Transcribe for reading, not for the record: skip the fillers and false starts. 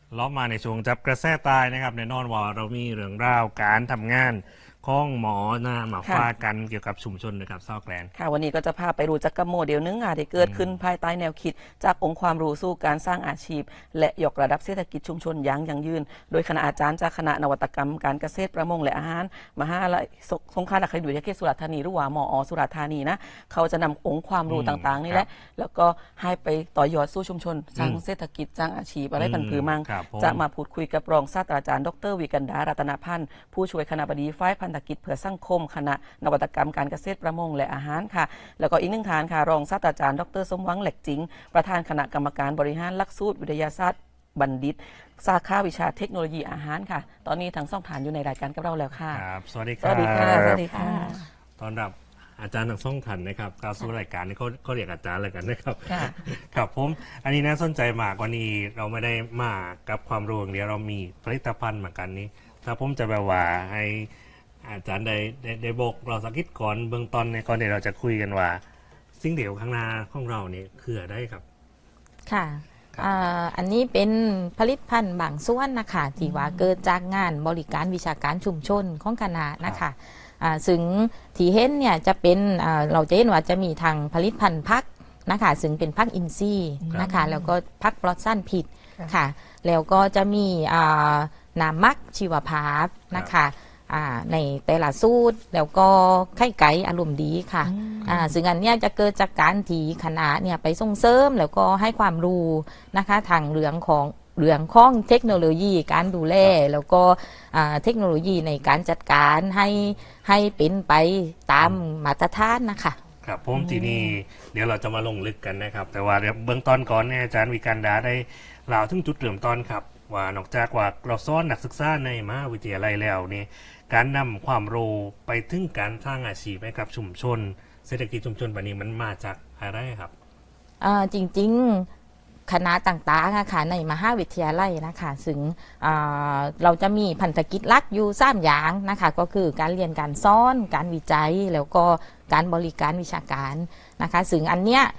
ล้อมาในช่วงจับกระแสตายนะครับในนอนว่าเรามีเรื่องราวการทำงานของหมอนะมาฟ้ากันเกี่ยวกับชุมชนนะครับซอกแกลนค่ะวันนี้ก็จะพาไปรู้จักกับโมเดลนึงที่เกิดขึ้นภายใต้แนวคิดจากองค์ความรู้สู่การสร้างอาชีพและยกระดับเศรษฐกิจชุมชนอย่างยั่งยืนโดยคณะอาจารย์จากคณะนวัตกรรมการเกษตรประมงและอาหารมหาวิทยาลัยสงขลานครินทร์วิทยาเขตสุราษฎร์ธานีหรือว่ามอสุราษฎร์ธานีนะเขาจะนำองค์ความรู้ต่างๆนี่แหละแล้วก็ให้ไปต่อยอดสู่ชุมชนสร้างเศรษฐกิจสร้างอาชีพอะไรพันผือมั่งจะมาพูดคุยกับรองศาสตราจารย์ดร.วิกันดารัตนพันธ์ผู้ช่วยคณบดีฝ่ายพันธกิจเพื่อสังคมคณะนวัตกรรมการเกษตรประมงและอาหารค่ะแล้วก็อีกหนึ่งฐานค่ะรองศาสตราจารย์ดร.สมหวังแหลกจิงประธานคณะกรรมการบริหารหลักสูตรวิทยาศาสตร์บัณฑิตสาขาวิชาเทคโนโลยีอาหารค่ะตอนนี้ทั้งสองฐานอยู่ในรายการกับเราแล้วค่ะครับสวัสดีคสรับวัสดีค่ะสวัสดีค่ะตอนรับอาจารย์ทั้งสองท่านนะครับกล่าวสู่รายการนี้เขาเรียกอาจารย์อะไรกันนะครับครับผมอันนี้น่าสนใจมากกว่านี้เราไม่ได้มากับความรู้อย่างเดียวเรามีผลิตภัณฑ์เหมือนกันนี้ถ้าผมจะแบบว่าให้อาจารย์ได้บอกเราสักนิดก่อนเบื้องต้นในก่อนที่เราจะคุยกันว่าสิ่งเดียวข้างหน้าของเราเนี่ยคืออะไรครับค่ะอันนี้เป็นผลิตภัณฑ์บางส่วนนะคะที่ว่าเกิดจากงานบริการวิชาการชุมชนของคณะนะคะซึ่งที่เห็นเนี่ยจะเป็นเราจะเห็นว่าจะมีทางผลิตภัณฑ์พักนะคะซึ่งเป็นพักอินทรีย์นะคะแล้วก็พักปลอดสารพิษค่ะแล้วก็จะมีน้ำมักชีวภาพนะคะในแต่ละสูตรแล้วก็ไข่ไก่อารมณ์ดีค่ะซึ่งอันเนี้ยจะเกิดจากการที่คณะเนี่ยไปส่งเสริมแล้วก็ให้ความรู้นะคะทางเรื่องของเทคโนโลยีการดูแลแล้วก็เทคโนโลยีในการจัดการให้เป็นไปตามมาตรฐานนะคะครับผมทีนี้เดี๋ยวเราจะมาลงลึกกันนะครับแต่ว่าเบื้องต้นก่อนเนี่ยอาจารย์วิกันดาได้เล่าถึงจุดเริ่มต้นครับว่านอกจากว่าเราสอนนักศึกษาในมหาวิทยาลัยแล้วนี่การนำความรู้ไปถึงการสร้างอาชีพให้กับชุมชนเศรษฐกิจชุมชนแบบนี้มันมาจากอะไรครับจริงๆคณะต่างๆนะคะในมหาวิทยาลัยนะคะซึ่งเราจะมีพันธกิจหลักอยู่3อย่างนะคะก็คือการเรียนการสอนการวิจัยแล้วก็การบริการวิชาการนะคะซึ่งอันเนี้ย